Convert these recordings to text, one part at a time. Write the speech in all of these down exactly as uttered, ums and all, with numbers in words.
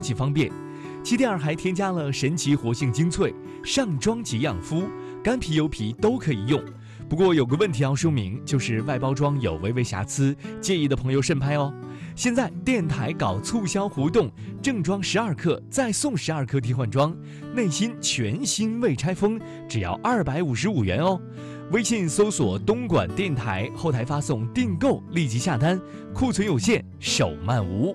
既方便。气垫儿还添加了神奇活性精粹，上妆即养肤，干皮油皮都可以用。不过有个问题要说明，就是外包装有微微瑕疵，介意的朋友慎拍哦。现在电台搞促销活动，正装十二克再送十二克替换装，内心全新未拆封，只要二百五十五元哦。微信搜索东莞电台，后台发送订购，立即下单，库存有限，手慢无。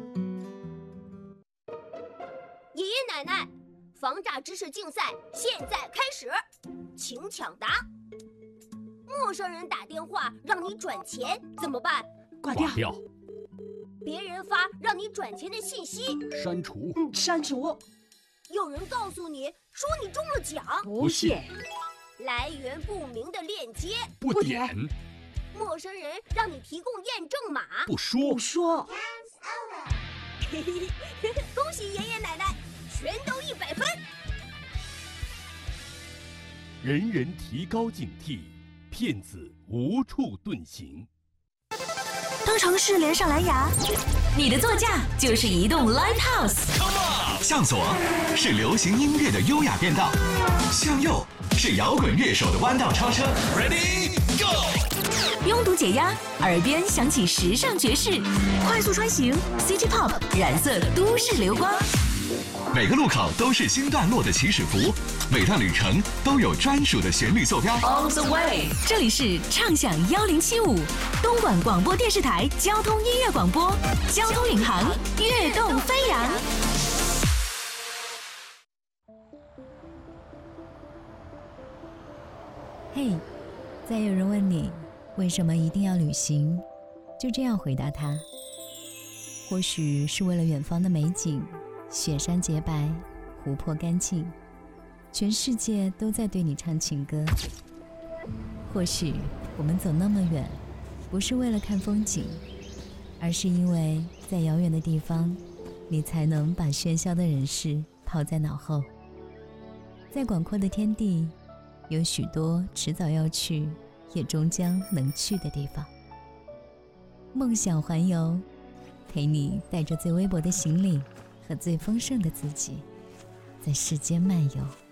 爷爷奶奶，防诈知识竞赛现在开始，请抢答。陌生人打电话让你转钱怎么办？ 挂掉。 掉别人发让你转钱的信息， 删除。 嗯，删除。 有人告诉你说你中了奖， 不信。 来源不明的链接， 不点。 陌生人让你提供验证码， 不说。 不说。 嘿嘿嘿，恭喜爷爷奶奶，全都一百分。 人人提高警惕，骗子无处遁形。 当城市连上蓝牙，你的座驾就是移动 Live House。 向左是流行音乐的优雅变道，向右是摇滚乐手的弯道超车。Ready Go！ 拥堵解压，耳边响起时尚爵士，快速穿行 City Pop 染色都市流光。 每个路口都是新段落的起始符，每段旅程都有专属的旋律坐标。 All the way， 这里是畅享一零七五东莞广播电视台交通音乐广播，交通领航，跃动飞扬。 嘿，再有人问你为什么一定要旅行，就这样回答他：或许是为了远方的美景，雪山洁白，湖泊干净，全世界都在对你唱情歌。或许我们走那么远，不是为了看风景，而是因为在遥远的地方，你才能把喧嚣的人世抛在脑后。在广阔的天地，有许多迟早要去，也终将能去的地方。梦想环游，陪你带着最微薄的行李和最丰盛的自己，在世间漫游。